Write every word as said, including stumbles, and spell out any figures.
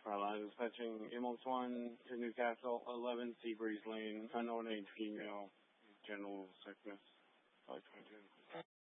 Carolina dispatching M X one to Newcastle, eleven Seabreeze Lane, unknown age female, general sickness, five twenty-two.